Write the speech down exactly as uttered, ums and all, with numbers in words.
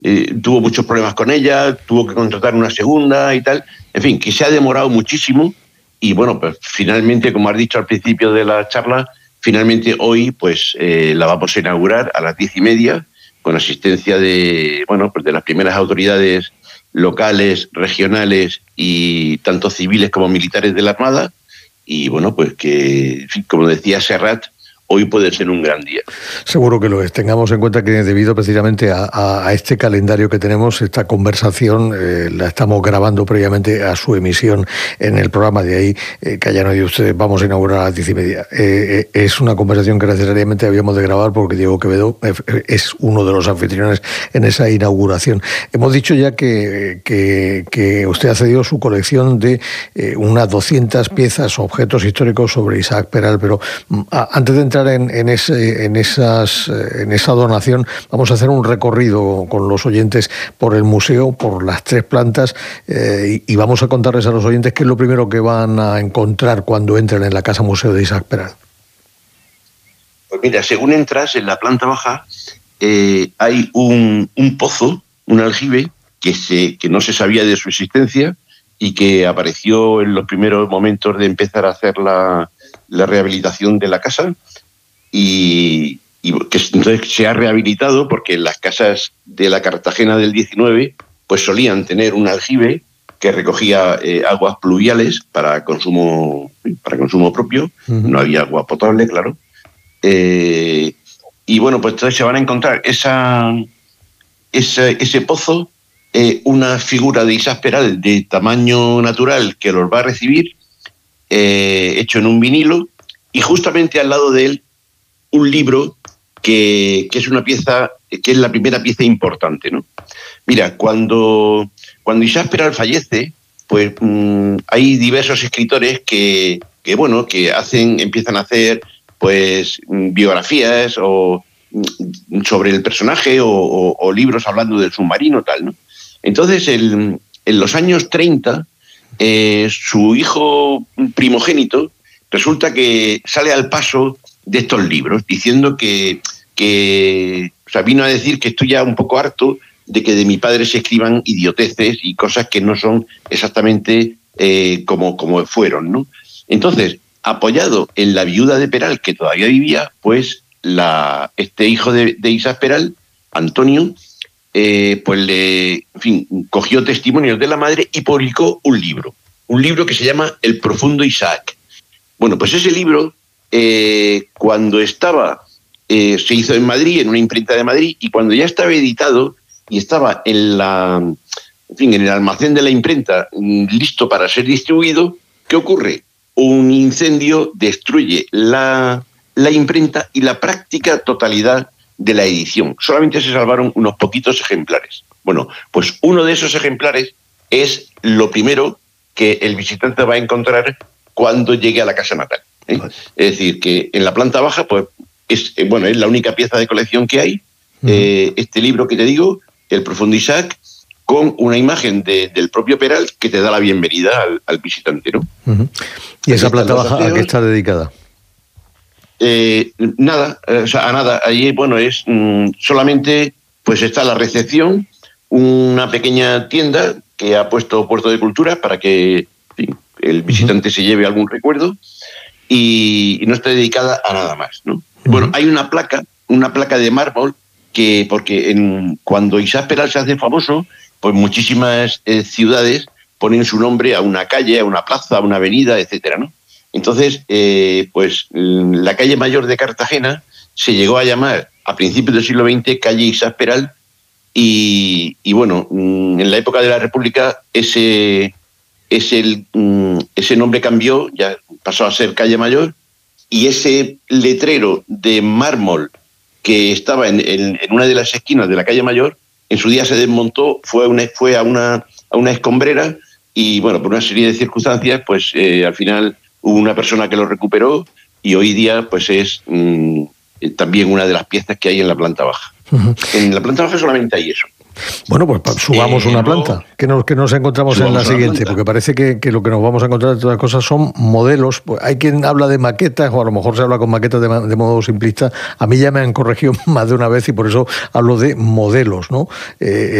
eh, tuvo muchos problemas con ella, tuvo que contratar una segunda y tal. En fin, que se ha demorado muchísimo y bueno, pues finalmente, como has dicho al principio de la charla, finalmente hoy pues eh, la vamos a inaugurar a las diez y media con asistencia de, bueno, pues de las primeras autoridades locales, regionales y tanto civiles como militares de la Armada. Y bueno, pues que, en fin, como decía Serrat, hoy puede ser un gran día. Seguro que lo es. Tengamos en cuenta que debido precisamente a, a, a este calendario que tenemos, esta conversación eh, la estamos grabando previamente a su emisión en el programa. De ahí eh, que hayan oído ustedes, vamos a inaugurar a las diez y media. Eh, eh, es una conversación que necesariamente habíamos de grabar porque Diego Quevedo eh, es uno de los anfitriones en esa inauguración. Hemos dicho ya que, que, que usted ha cedido su colección de eh, unas doscientas piezas, objetos históricos sobre Isaac Peral, pero a, antes de entrar En, en, ese, en, esas, en esa donación, vamos a hacer un recorrido con los oyentes por el museo, por las tres plantas, eh, y, y vamos a contarles a los oyentes qué es lo primero que van a encontrar cuando entren en la Casa Museo de Isaac Peral. Pues mira, según entras en la planta baja, eh, hay un, un pozo, un aljibe, que, se, que no se sabía de su existencia y que apareció en los primeros momentos de empezar a hacer la, la rehabilitación de la casa. Y, y que entonces se ha rehabilitado porque las casas de la Cartagena del diecinueve pues solían tener un aljibe que recogía eh, aguas pluviales para consumo para consumo propio. Uh-huh. No había agua potable, claro. Eh, y bueno, pues entonces se van a encontrar esa, esa ese pozo, eh, una figura de Isaac Peral de tamaño natural que los va a recibir, eh, hecho en un vinilo, y justamente al lado de él un libro que, que es una pieza, que es la primera pieza importante, ¿no? Mira, cuando, cuando Isaac Peral fallece, pues mmm, hay diversos escritores que, que, bueno, que hacen, empiezan a hacer, pues, biografías o sobre el personaje o, o, o libros hablando del submarino, tal, ¿no? Entonces, el, en los años treinta, eh, su hijo primogénito resulta que sale al paso de estos libros, diciendo que, que o sea, vino a decir que estoy ya un poco harto de que de mi padre se escriban idioteces y cosas que no son exactamente eh, como, como fueron, ¿no? Entonces, apoyado en la viuda de Peral, que todavía vivía, pues la, este hijo de, de Isaac Peral, Antonio, eh, pues le, en fin, cogió testimonios de la madre y publicó un libro, un libro que se llama El profundo Isaac. Bueno, pues ese libro, Eh, cuando estaba, eh, se hizo en Madrid, en una imprenta de Madrid, y cuando ya estaba editado y estaba en la, en fin, en el almacén de la imprenta, listo para ser distribuido, ¿qué ocurre? Un incendio destruye la, la imprenta y la práctica totalidad de la edición. Solamente se salvaron unos poquitos ejemplares. Bueno, pues uno de esos ejemplares es lo primero que el visitante va a encontrar cuando llegue a la casa natal. ¿Eh? Es decir, que en la planta baja, pues es, bueno, es la única pieza de colección que hay. Uh-huh. Eh, este libro que te digo, El profundo Isaac, con una imagen de, del propio Peral que te da la bienvenida al, al visitante, ¿no? Uh-huh. ¿Y esa planta baja aseos, a qué está dedicada? Eh, nada, eh, o sea, a nada. Allí, bueno, es mmm, solamente, pues está la recepción, una pequeña tienda que ha puesto Puerto de Cultura para que, en fin, el visitante uh-huh. se lleve algún recuerdo. Y, y no está dedicada a nada más, ¿no? Uh-huh. Bueno, hay una placa, una placa de mármol que, porque en, cuando Isaac Peral se hace famoso, pues muchísimas eh, ciudades ponen su nombre a una calle, a una plaza, a una avenida, etcétera, ¿no? Entonces, eh, pues la calle mayor de Cartagena se llegó a llamar a principios del siglo veinte calle Isaac Peral y, y bueno, en la época de la República ese, ese, ese nombre cambió, ya pasó a ser calle Mayor, y ese letrero de mármol que estaba en, en, en una de las esquinas de la calle Mayor, en su día se desmontó, fue, una, fue a, una, a una escombrera y bueno, por una serie de circunstancias, pues eh, al final hubo una persona que lo recuperó y hoy día pues es mmm, también una de las piezas que hay en la planta baja. Uh-huh. En la planta baja solamente hay eso. Bueno, pues subamos eh, una luego, planta. ¿Qué nos, qué nos encontramos en la siguiente? Porque parece que, que lo que nos vamos a encontrar de todas las cosas son modelos. Pues hay quien habla de maquetas, o a lo mejor se habla con maquetas de, de modo simplista. A mí ya me han corregido más de una vez y por eso hablo de modelos, ¿no? Eh,